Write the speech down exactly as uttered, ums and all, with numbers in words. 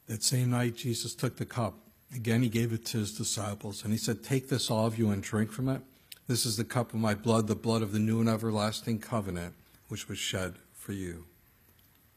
That same night, Jesus took the cup. Again, he gave it to his disciples, and he said, "Take this, all of you, and drink from it. This is the cup of my blood, the blood of the new and everlasting covenant, which was shed for you."